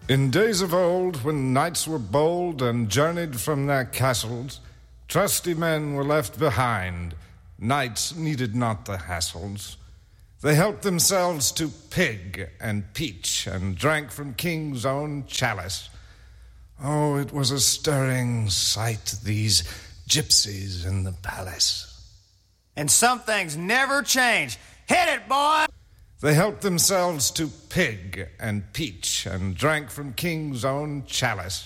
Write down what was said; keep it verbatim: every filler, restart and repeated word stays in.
In days of old, when knights were bold and journeyed from their castles, trusty men were left behind. Knights needed not the hassles. They helped themselves to pig and peach and drank from king's own chalice. Oh, it was a stirring sight, these gypsies in the palace. And some things never change. Hit it, boy! They helped themselves to pig and peach and drank from king's own chalice.